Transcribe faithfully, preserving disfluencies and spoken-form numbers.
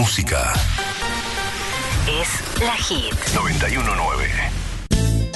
música es La Hit. noventa y uno nueve.